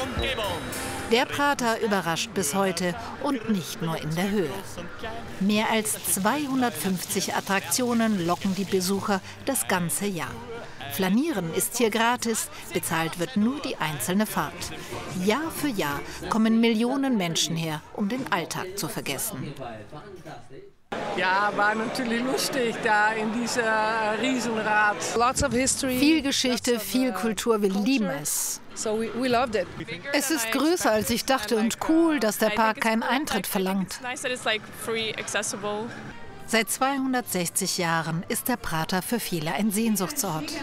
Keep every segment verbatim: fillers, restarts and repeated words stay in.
Der Prater überrascht bis heute und nicht nur in der Höhe. Mehr als zweihundertfünfzig Attraktionen locken die Besucher das ganze Jahr. Flanieren ist hier gratis, bezahlt wird nur die einzelne Fahrt. Jahr für Jahr kommen Millionen Menschen her, um den Alltag zu vergessen. Ja, war natürlich lustig da in dieser Riesenrad. Viel Geschichte, viel Kultur, wir lieben es. Es ist größer als ich dachte und cool, dass der Park keinen Eintritt verlangt. Seit zweihundertsechzig Jahren ist der Prater für viele ein Sehnsuchtsort.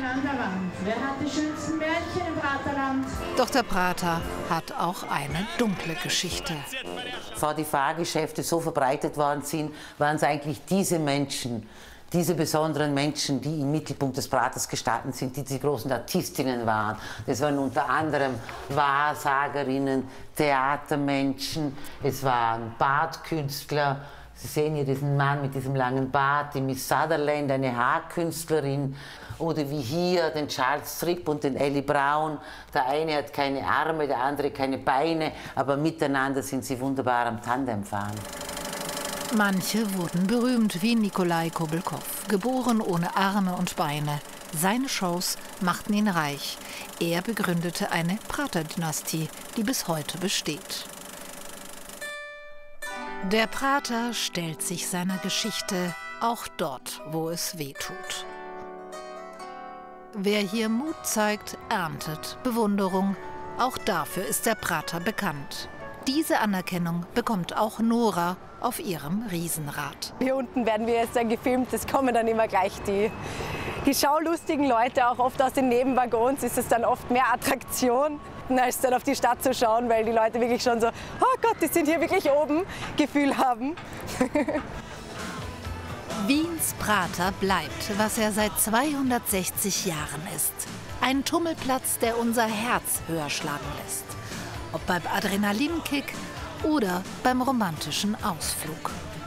Doch der Prater hat auch eine dunkle Geschichte. Bevor die Fahrgeschäfte so verbreitet worden sind, waren es eigentlich diese Menschen, diese besonderen Menschen, die im Mittelpunkt des Praters gestanden sind, die die großen Artistinnen waren. Das waren unter anderem Wahrsagerinnen, Theatermenschen, es waren Bartkünstler. Sie sehen hier diesen Mann mit diesem langen Bart, die Miss Sutherland, eine Haarkünstlerin. Oder wie hier den Charles Tripp und den Ellie Brown. Der eine hat keine Arme, der andere keine Beine, aber miteinander sind sie wunderbar am Tandem fahren. Manche wurden berühmt, wie Nikolai Koblkow, geboren ohne Arme und Beine. Seine Shows machten ihn reich. Er begründete eine Prater-Dynastie, die bis heute besteht. Der Prater stellt sich seiner Geschichte auch dort, wo es weh tut. Wer hier Mut zeigt, erntet Bewunderung. Auch dafür ist der Prater bekannt. Diese Anerkennung bekommt auch Nora auf ihrem Riesenrad. Hier unten werden wir jetzt dann gefilmt, es kommen dann immer gleich die, die schaulustigen Leute, auch oft aus den Nebenwaggons ist es dann oft mehr Attraktion, als dann auf die Stadt zu schauen, weil die Leute wirklich schon so, oh Gott, die sind hier wirklich oben, Gefühl haben. Wiens Prater bleibt, was er seit zweihundertsechzig Jahren ist. Ein Tummelplatz, der unser Herz höher schlagen lässt. Ob beim Adrenalinkick oder beim romantischen Ausflug.